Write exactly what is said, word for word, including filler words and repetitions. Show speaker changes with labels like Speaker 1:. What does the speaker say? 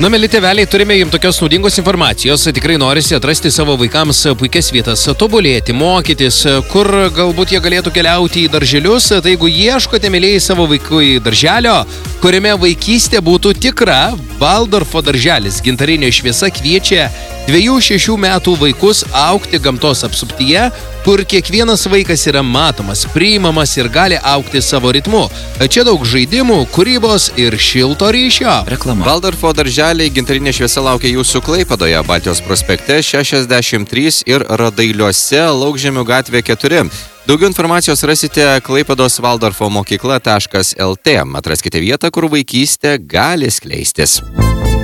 Speaker 1: Na, mėly tėveliai, turime jums tokios naudingos informacijos. Tikrai norisi atrasti savo vaikams puikias vietas, tobulėti, mokytis, kur galbūt jie galėtų keliauti į darželius. Tai jeigu ieškote, mėlyjei, savo vaikui darželio, kuriame vaikystė būtų tikra, Valdorfo darželis Gintarinė šviesa kviečia dviejų šešių metų vaikus augti gamtos apsuptyje, kur kiekvienas vaikas yra matomas, priimamas ir gali augti savo ritmu. Čia daug žaidimų, kūrybos ir šilto ryšio.
Speaker 2: Reklama.
Speaker 3: Valdorfo darželiai Gintarinė šviesa laukia jūsų Klaipėdoje, Baltijos prospekte šešiasdešimt trys ir Radailiuose, Laukžemių gatvė keturi. Daugiau informacijos rasite Klaipėdos Valdorfo mokykla taškas el tė. Atraskite vietą, kur vaikystė gali skleistis.